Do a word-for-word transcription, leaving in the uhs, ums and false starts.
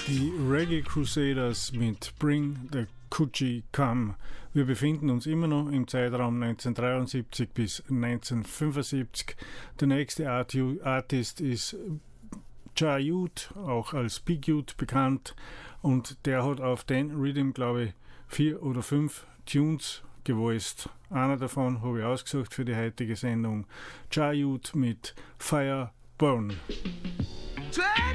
Die Reggae Crusaders mit Bring the Coochie Come. Wir befinden uns immer noch im Zeitraum neunzehnhundertdreiundsiebzig bis neunzehnhundertfünfundsiebzig. Der nächste Artist ist Ja Youth, auch als Big Youth bekannt, und der hat auf den Rhythm, glaube ich, vier oder fünf Tunes gevoiced. Einer davon habe ich ausgesucht für die heutige Sendung. Ja Youth mit Fire Burn. Try